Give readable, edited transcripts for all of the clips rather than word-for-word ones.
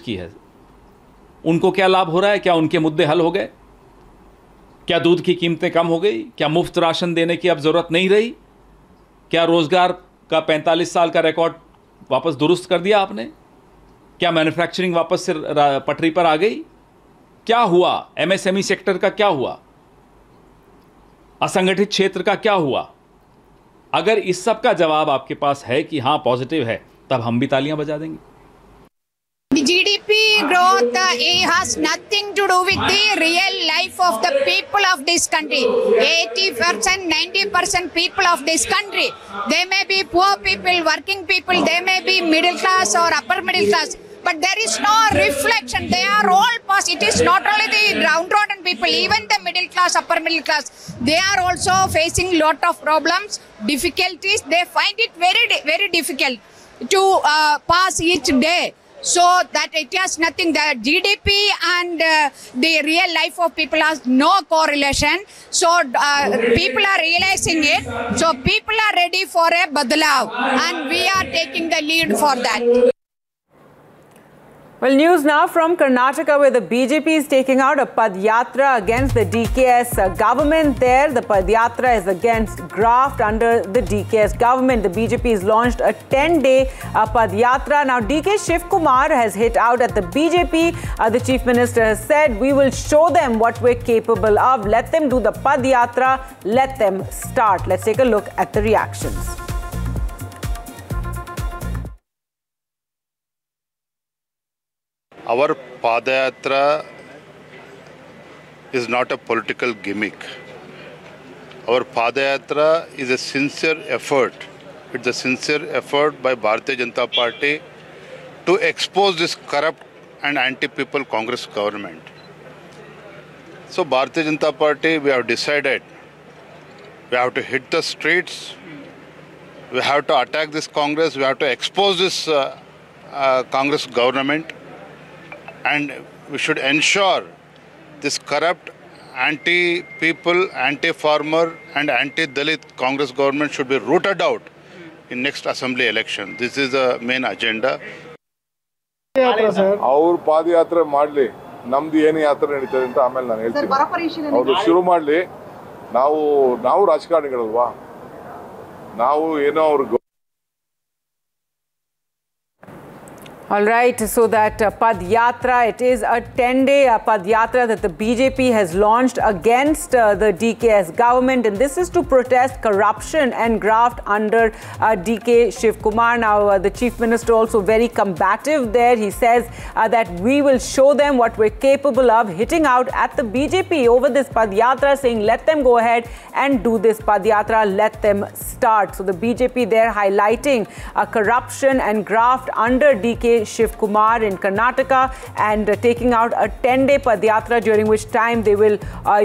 की है। उनको क्या लाभ हो रहा है? क्या उनके मुद्दे हल हो गए? क्या दूध की कीमतें कम हो गई? क्या मुफ्त राशन देने की अब जरूरत नहीं रही? क्या रोजगार का 45 साल का रिकॉर्ड वापस दुरुस्त कर दिया आपने? क्या मैन्युफैक्चरिंग वापस से पटरी पर आ गई? क्या हुआ? एमएसएमई सेक्टर का क्या हुआ? असंगठित क्षेत्र का क्या हुआ? अगर इस सब का जवाब आपके पास है कि हां पॉजिटिव है, तब हम भी तालियां बजा देंगे। The GDP growth it has nothing to do with the real life of the people of this country. 80%, 90% people of this country. They may be poor people, working people, they may be middle class or upper middle class. But there is no reflection. They are all past. It is not only the downtrodden people, even the middle class, upper middle class. They are also facing lot of problems, difficulties. They find it very difficult to pass each day. So that it has nothing, the GDP and the real life of people has no correlation. So people are realizing it. So people are ready for a badlav and we are taking the lead for that. Well, news now from Karnataka, where the BJP is taking out a Padyatra against the DKS government there. The Padyatra is against graft under the DKS government. The BJP has launched a 10-day Padyatra. Now, DK Shiv Kumar has hit out at the BJP. The Chief Minister has said, we will show them what we're capable of. Let them do the Padyatra. Let them start. Let's take a look at the reactions. Our Padayatra is not a political gimmick. Our Padayatra is a sincere effort. It's a sincere effort by Bharatiya Janata Party to expose this corrupt and anti-people Congress government. So Bharatiya Janata Party, we have decided we have to hit the streets, we have to attack this Congress, we have to expose this Congress government. And we should ensure this corrupt, anti-people, anti-farmer and anti-Dalit Congress government should be rooted out in next assembly election. This is the main agenda. Our Padayatra madli, namdi eni yatra naditade anta amele nanu heltini. Sir, ಬರ ಅವರು ಶುರು ಮಾಡಲಿ. ನಾವು ರಾಜಕಾರಣಿಗಳಲ್ವಾ, ನಾವು ಏನೋ ಅವರು. All right, so that Padyatra, it is a 10-day Padyatra that the BJP has launched against the DKS government, and this is to protest corruption and graft under DK Shiv Kumar. Now, the Chief Minister also very combative there. He says that we will show them what we're capable of, hitting out at the BJP over this Padyatra, saying let them go ahead and do this Padyatra, let them start. So the BJP there highlighting corruption and graft under DK Shiv Kumar in Karnataka, and taking out a 10-day Padyatra, during which time they will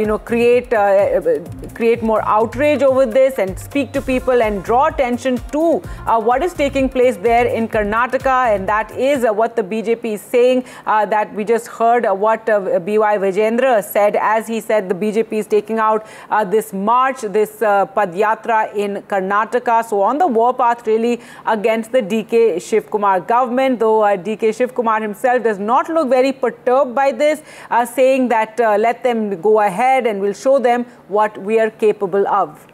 create more outrage over this and speak to people and draw attention to what is taking place there in Karnataka. And that is what the BJP is saying, that we just heard what B.Y. Vijayendra said, as he said the BJP is taking out this march, this Padyatra in Karnataka. So on the warpath really against the DK Shiv Kumar government, though DK Shiv Kumar himself does not look very perturbed by this, saying that let them go ahead and we'll show them what we are capable of.